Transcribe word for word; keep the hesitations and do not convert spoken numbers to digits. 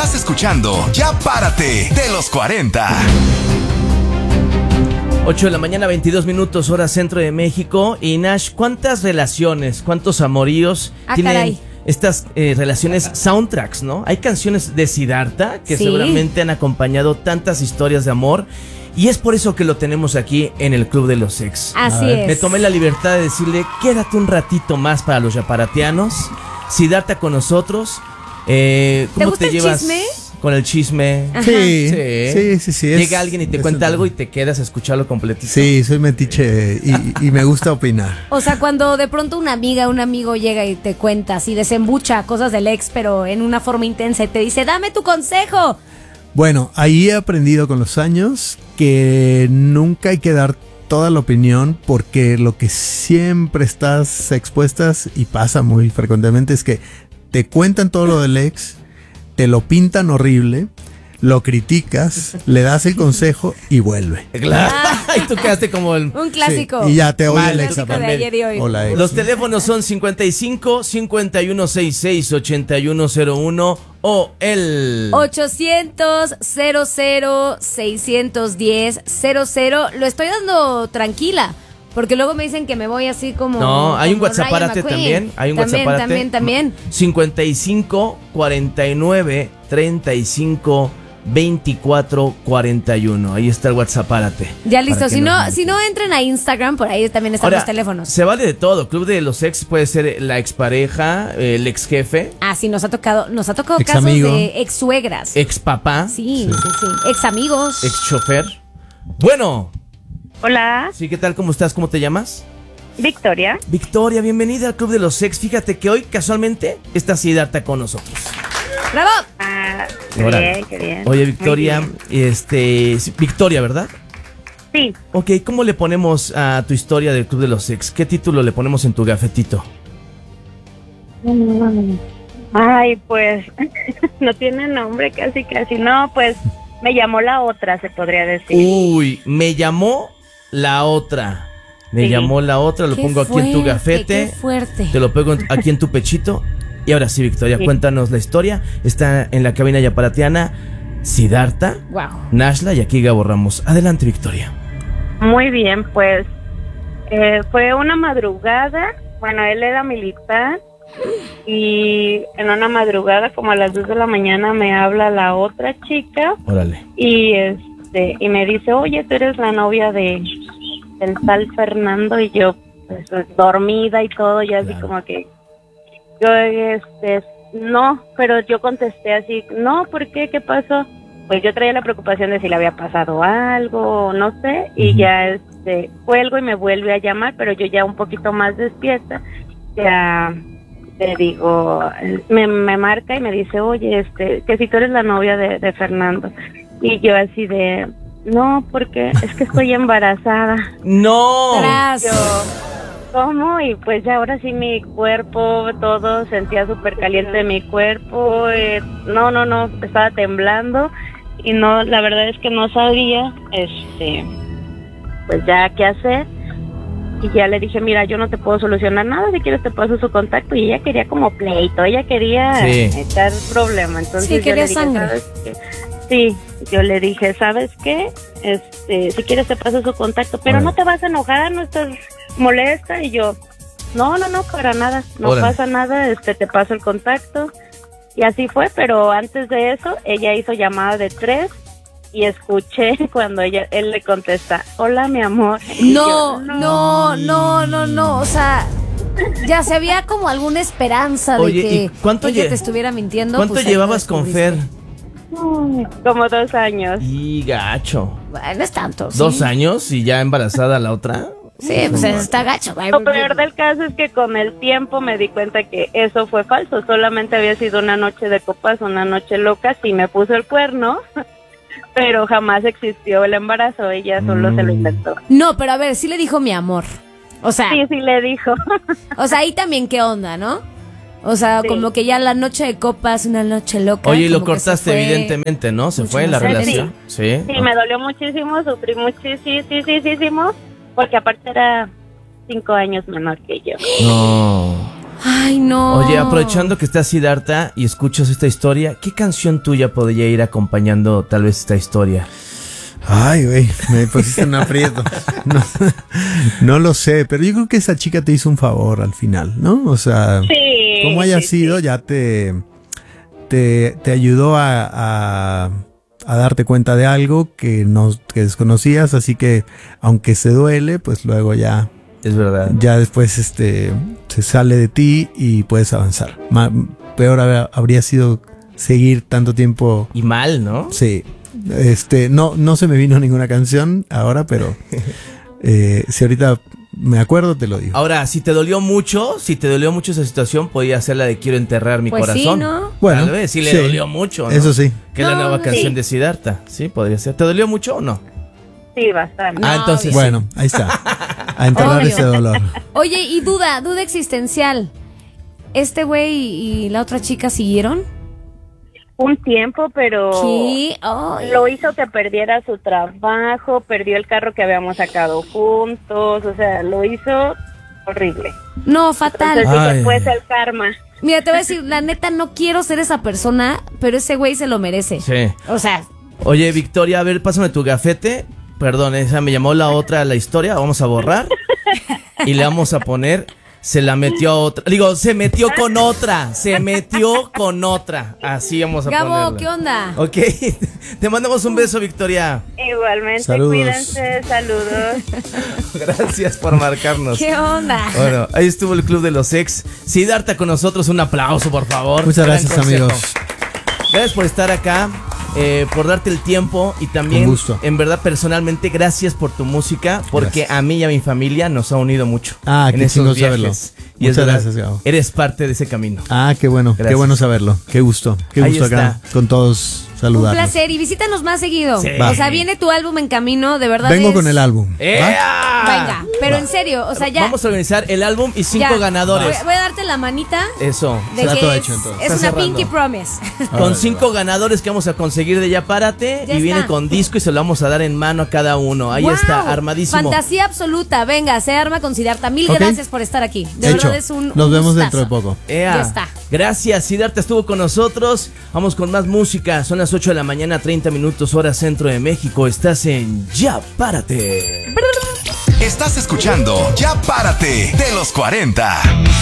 Estás escuchando Ya Párate de los cuarenta. ocho de la mañana, veintidós minutos, hora centro de México. Y Nash, ¿cuántas relaciones, cuántos amoríos ah, tienen caray. estas eh, relaciones soundtracks, ¿no? Hay canciones de Siddhartha que sí. seguramente han acompañado tantas historias de amor. Y es por eso que lo tenemos aquí en el Club de los Ex. Así es. Me tomé la libertad de decirle, quédate un ratito más para los yaparatianos. Siddhartha con nosotros. Eh, ¿Cómo ¿Te gusta te el llevas chisme? Con el chisme. Sí, Sí, sí, sí, sí. es- Llega alguien y te es cuenta un- algo y te quedas a escucharlo completito. Sí, soy metiche y, y me gusta opinar. O sea, cuando de pronto una amiga, un amigo llega y te cuenta así, desembucha cosas del ex, pero en una forma intensa y te dice, dame tu consejo. Bueno, ahí he aprendido con los años que nunca hay que dar toda la opinión, porque lo que siempre estás expuestas y pasa muy frecuentemente es que te cuentan todo lo del ex, te lo pintan horrible, lo criticas, le das el consejo y vuelve. Claro. Ah. Y tú quedaste como el... Un clásico. Sí, y ya te oye Mal, el ex. clásico de ayer y hoy. Hola, ex. Los teléfonos son cincuenta y cinco, cincuenta y uno sesenta y seis, ochenta y uno cero uno o el... ochocientos, cero cero, seiscientos diez, cero cero. Lo estoy dando tranquila, porque luego me dicen que me voy así como... No, hay un como WhatsApp Rayo párate McQueen. también. Hay un también, WhatsApp párate. También, también. cincuenta y cinco, cuarenta y nueve, treinta y cinco, veinticuatro, cuarenta y uno. Ahí está el WhatsApp párate. Ya listo. Para que Si nos no, marquen. si no entren a Instagram, por ahí también están Ahora, los teléfonos. se vale de todo. Club de los ex puede ser la expareja, el ex jefe, Ah, sí, nos ha tocado, nos ha tocado Ex casos amigo. de ex suegras. ex papá, Sí, sí, sí. Ex amigos. ex chofer. Bueno, Hola, sí, ¿qué tal? ¿Cómo estás? ¿Cómo te llamas? Victoria. Victoria, bienvenida al Club de los Ex. Fíjate que hoy casualmente está Siddhartha con nosotros. ¡Bravo! Ah, qué Órale. bien, qué bien. Oye, Victoria, Muy bien. este, sí, Victoria, ¿verdad? Sí, Ok, ¿cómo le ponemos a tu historia del Club de los Ex? ¿Qué título le ponemos en tu gafetito? ay, pues, no tiene nombre casi, casi. No, pues, me llamó la otra, se podría decir. Uy, me llamó la otra. Me Sí. llamó la otra, lo Qué pongo aquí en tu fuerte, gafete. Qué fuerte. Te lo pego en- aquí en tu pechito. Y ahora sí, Victoria, Sí. cuéntanos la historia. Está en la cabina yaparatiana Siddhartha, Wow. Nashla y aquí Gabo Ramos. Adelante, Victoria. Muy bien, pues, eh, fue una madrugada. Bueno, él era militar. Y en una madrugada, como a las dos de la mañana, me habla la otra chica. Órale. Y este y me dice, oye, tú eres la novia de del tal Fernando. Y yo, pues, dormida y todo, ya así Claro. como que yo, este, no, pero yo contesté así, no, ¿por qué? ¿Qué pasó? Pues yo traía la preocupación de si le había pasado algo, no sé, y Ujú. ya, este, cuelgo y me vuelve a llamar, pero yo ya un poquito más despierta, ya le digo, me, me marca y me dice, oye, este, que si tú eres la novia de, de Fernando, y yo así de, no, porque es que estoy embarazada. ¡No! Tras. Yo, ¿cómo? Y pues ya ahora sí mi cuerpo, todo, sentía súper caliente mi cuerpo, eh, no, no, no, estaba temblando y no, la verdad es que no sabía, este, pues ya qué hacer. Y ya le dije, mira, yo no te puedo solucionar nada, si quieres te paso su contacto. Y ella quería como pleito, ella quería Sí. echar problema. Entonces Sí, yo quería le dije, sangre. ¿sabes qué? Sí, yo le dije, ¿sabes qué? Este, si quieres te paso su contacto, pero Órale. no te vas a enojar, no estás molesta. Y yo, no, no, no, para nada, no Órale. pasa nada, este, te paso el contacto. Y así fue, pero antes de eso, ella hizo llamada de tres. Y escuché cuando ella, él le contesta, hola mi amor. Y No, yo, no, no, no, no. O sea, ya se había como alguna esperanza de Oye, que ¿y cuánto ella lle- te estuviera mintiendo. ¿Cuánto pues ahí llevabas lo con Fer? descubriste. como dos años. Y gacho. Bueno, es tanto. ¿sí? ¿Dos años y ya embarazada la otra? Sí, pues está gacho. güey. Lo peor del caso es que con el tiempo me di cuenta que eso fue falso. Solamente había sido una noche de copas, una noche loca. Sí me puso el cuerno, pero jamás existió el embarazo. Ella solo Mm. se lo inventó. No, pero a ver, sí le dijo mi amor. O sea, Sí, sí le dijo. o sea, ahí también qué onda, ¿no? O sea, Sí. como que ya la noche de copas, una noche loca. Oye, y lo como que se cortaste fue. evidentemente, ¿no? Se mucho fue la más rápido. relación. Sí. Sí, me dolió muchísimo, sufrí muchísimo, porque aparte era cinco años menor que yo. No. Ay, no. Oye, aprovechando que estás Siddhartha y escuchas esta historia, ¿qué canción tuya podría ir acompañando tal vez esta historia? Ay, güey, me pusiste en un aprieto. No, no lo sé, pero yo creo que esa chica te hizo un favor al final, ¿no? O sea, Sí, como haya sí, sido, sí. ya te, te, te ayudó a, a, a darte cuenta de algo que no que desconocías, así que aunque se duele, pues luego ya, Es verdad. ya después este se sale de ti y puedes avanzar. Ma- peor hab- habría sido seguir tanto tiempo. Y mal, ¿no? Sí, este, no, no se me vino ninguna canción ahora, pero eh, si ahorita me acuerdo, te lo digo. Ahora, si te dolió mucho, si te dolió mucho esa situación, podía ser la de Quiero enterrar mi Pues sí, corazón. ¿no? Bueno, Tal vez, sí le sí. dolió mucho, ¿no? Eso sí. Que es la No, nueva no, canción sí. de Siddhartha. Sí, podría ser. ¿Te dolió mucho o no? Sí, bastante. No, ah, entonces sí. Bueno, ahí está. A enterrar Obvio. ese dolor. Oye, y duda, duda existencial. ¿Este güey y la otra chica siguieron? Un tiempo, pero ¿Qué? Ay. lo hizo que perdiera su trabajo, perdió el carro que habíamos sacado juntos, o sea, lo hizo horrible. No, fatal. Entonces Ay. dije, pues el karma. Mira, te voy a decir, la neta, no quiero ser esa persona, pero ese güey se lo merece. Sí. O sea, Oye, Victoria, a ver, pásame tu gafete. Perdón, esa me llamó la otra la historia. Vamos a borrar. Y le vamos a poner... Se la metió a otra. Digo, se metió con otra. Se metió con otra. Así vamos a Gabo, ponerla. ¿qué onda? Ok. Te mandamos un beso, Victoria. Igualmente, Saludos. cuídense, saludos. Gracias por marcarnos. ¿Qué onda? Bueno, ahí estuvo el Club de los Ex. Siddhartha con nosotros, un aplauso, por favor. Muchas Gran gracias, consejo. amigos. Gracias por estar acá, eh, por darte el tiempo y también, Con gusto. en verdad, personalmente, gracias por tu música, porque Gracias. a mí y a mi familia nos ha unido mucho. Ah, en qué esos chingón viajes. saberlo. Y es Muchas verdad, gracias, Gabo. eres parte de ese camino. Ah, qué bueno, Gracias. qué bueno saberlo. Qué gusto, qué Ahí gusto acá está. con todos Un saludarlos. placer y visítanos más seguido. Sí. O sea, viene tu álbum en camino, de verdad. Vengo es- con el álbum. ¿va? ¡Ea! Venga, pero en serio, o sea, ya. Vamos a organizar el álbum y cinco ya. ganadores. Voy, voy a darte la manita Eso. de Trato que es, hecho, entonces. es Está una cerrando. pinky promise. Con Órale, cinco va. ganadores que vamos a conseguir de Ya Párate. Ya y viene está. con disco y se lo vamos a dar en mano a cada uno. Ahí Wow, está, armadísimo. Fantasía absoluta. Venga, se arma con Siddhartha. Mil Ok. gracias por estar aquí. De Hecho. verdad es un. Nos un vemos gustazo. dentro de poco. Ea. Ya está. Gracias, Siddhartha estuvo con nosotros. Vamos con más música. Son las ocho de la mañana, treinta minutos, hora centro de México. Estás en Ya Párate. Estás escuchando Ya Párate de los cuarenta.